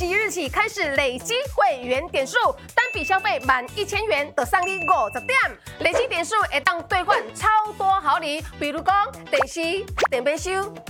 即日起开始累积会员点数，单笔消费满1000元就送你50点，累积点数会当兑换超多好礼，比如讲电视、电冰箱。